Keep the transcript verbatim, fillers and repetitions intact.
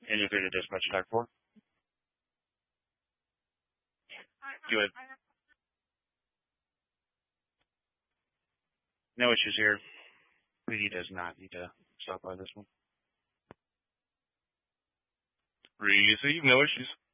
Indicated dispatch attack four. Good. No issues here. P D does not need to stop by this one. Receive, no issues.